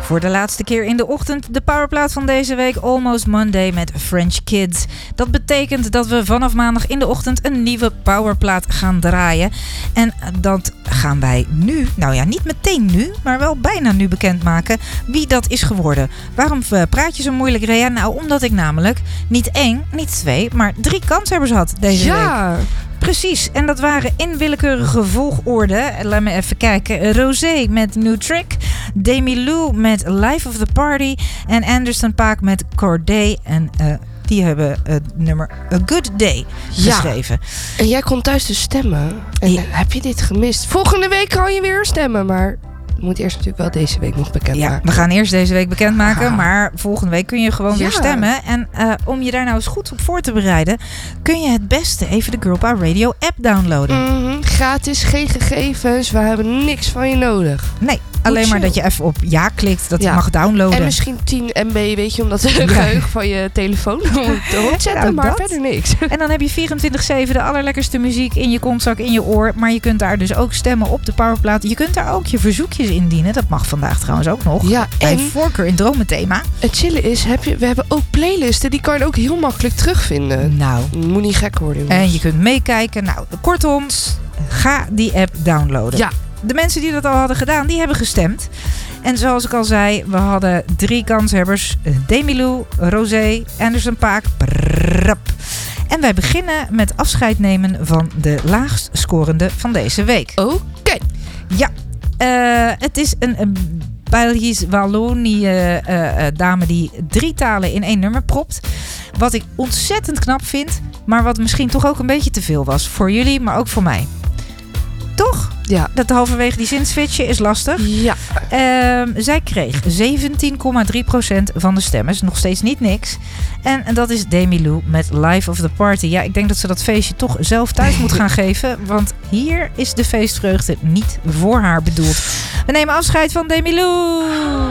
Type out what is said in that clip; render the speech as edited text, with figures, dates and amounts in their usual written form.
Voor de laatste keer in de ochtend de powerplaat van deze week, Almost Monday met French Kids. Dat betekent dat we vanaf maandag in de ochtend een nieuwe powerplaat gaan draaien. En dat gaan wij nu, nou ja, niet meteen nu, maar wel bijna nu bekendmaken wie dat is geworden. Waarom praat je zo moeilijk, Rea? Nou, omdat ik namelijk niet 1, niet 2, maar 3 kanshebbers had deze week. Precies, en dat waren in willekeurige volgorde. Laat me even kijken. Rosé met New Trick. Demi Lou met Life of the Party. En Anderson .Paak met Corday. En die hebben het nummer A Good Day geschreven. En jij kon thuis dus stemmen. En heb je dit gemist? Volgende week kan je weer stemmen, maar... Je moet eerst natuurlijk wel deze week nog bekendmaken. Ja, we gaan eerst deze week bekendmaken. Maar volgende week kun je gewoon weer stemmen. En om je daar nou eens goed op voor te bereiden... kun je het beste even de Girl Power Radio app downloaden. Gratis, geen gegevens. We hebben niks van je nodig. Nee, alleen maar dat je even op ja klikt. Dat je mag downloaden. En misschien 10 MB, weet je, omdat het geheugen van je telefoon erop zetten. Maar verder niks. En dan heb je 24/7 de allerlekkerste muziek in je kontzak, in je oor. Maar je kunt daar dus ook stemmen op de powerplaat. Je kunt daar ook je verzoekjes indienen. Dat mag vandaag trouwens ook nog. Ja, bij en voorkeur in dromenthema. Het chillen is, we hebben ook playlisten. Die kan je ook heel makkelijk terugvinden. Nou. Moet niet gek worden. Jongens. En je kunt meekijken. Nou, kortom, ga die app downloaden. Ja. De mensen die dat al hadden gedaan, die hebben gestemd. En zoals ik al zei, we hadden 3 kanshebbers. Demi Lou, Rosé, Anderson .Paak. En wij beginnen met afscheid nemen van de laagst scorende van deze week. Oké. Ja. Het is een Belgisch-Wallonie dame die 3 talen in 1 nummer propt. Wat ik ontzettend knap vind, maar wat misschien toch ook een beetje te veel was. Voor jullie, maar ook voor mij. Toch? Ja. Dat halverwege die zin switchen is lastig. Ja. Zij kreeg 17,3% van de stemmen. Is nog steeds niet niks. En dat is Demi Lou met Life of the Party. Ja, ik denk dat ze dat feestje toch zelf thuis moet gaan geven. Want hier is de feestvreugde niet voor haar bedoeld. We nemen afscheid van Demi Lou.